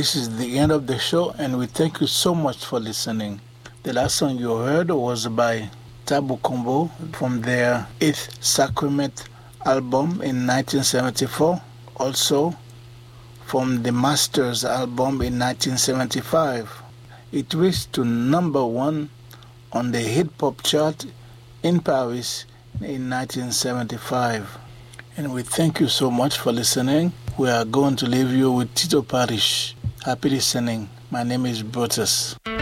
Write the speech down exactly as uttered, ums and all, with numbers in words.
this is the end of the show, and we thank you so much for listening. The last song you heard was by Tabu Combo from their Eighth Sacrament album in nineteen seventy-four. Also from the Masters album in nineteen seventy-five. It reached to number one on the hip-hop chart in Paris in nineteen seventy-five. And we thank you so much for listening. We are going to leave you with Tito Parish. Happy listening. My name is Brutus.